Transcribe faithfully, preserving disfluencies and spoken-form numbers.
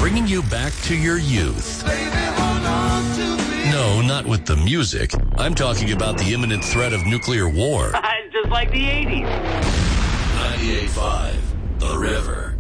bringing you back to your youth. No, not with the music. I'm talking about the imminent threat of nuclear war. Just like the eighties. ninety-eight point five, The River.